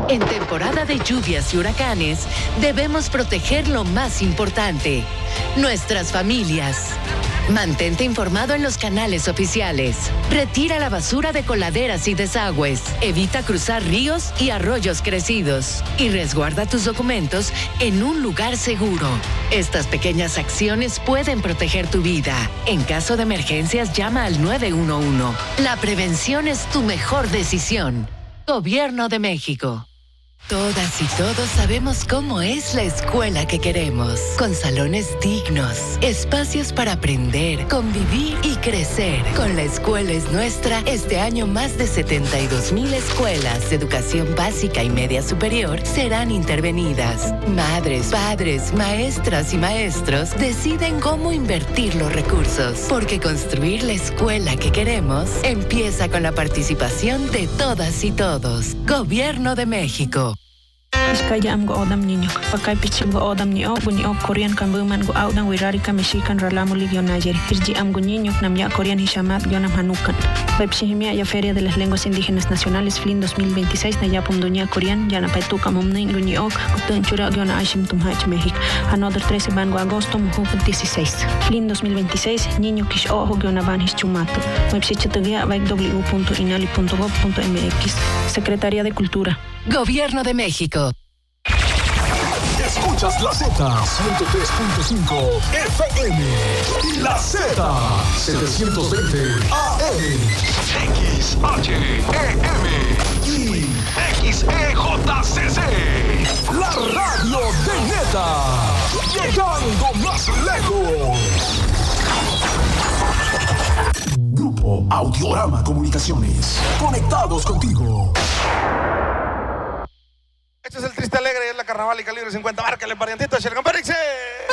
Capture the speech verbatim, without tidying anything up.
En temporada de lluvias y huracanes, debemos proteger lo más importante, nuestras familias. Mantente informado en los canales oficiales. Retira la basura de coladeras y desagües. Evita cruzar ríos y arroyos crecidos. Y resguarda tus documentos en un lugar seguro. Estas pequeñas acciones pueden proteger tu vida. En caso de emergencias, llama al nueve uno uno. La prevención es tu mejor decisión. Gobierno de México. Todas y todos sabemos cómo es la escuela que queremos, con salones dignos, espacios para aprender, convivir y crecer. Con La Escuela es Nuestra, este año más de setenta y dos mil escuelas de educación básica y media superior serán intervenidas. Madres, padres, maestras y maestros deciden cómo invertir los recursos, porque construir la escuela que queremos empieza con la participación de todas y todos. Gobierno de México. Iskaya am go odam niño, pakay pichim go odam ni o, guni o Korean kan buman go audan wirari ka Mexican ralamu ligyo Nayeri. Irji am go niño, nam ya Korean hishamat yonam hanukan. Pepsihimia ya Feria de las Lenguas Indígenas Nacionales F L I N dos mil veintiséis na ya pumdunia Korean, ya na paituka mumnin guni o, kutun chura yona ashim tumhach México. Another trece van go agosto muhukut dieciséis. F L I N dos mil veintiséis, niño kish o ho yona van hischumato. Websichatugia vaik w punto inali punto gov punto m x. Secretaría de Cultura. Gobierno de México. Escuchas la Z ciento tres punto cinco F M. La Z setecientos veinte A M. X H E M Y X E J C C. la radio de Neta. Llegando más lejos. Grupo Audiorama Comunicaciones. Conectados contigo. Este es el triste alegre, es la carnaval y calibre cincuenta. Márcale, parientito, Shergan Pérez.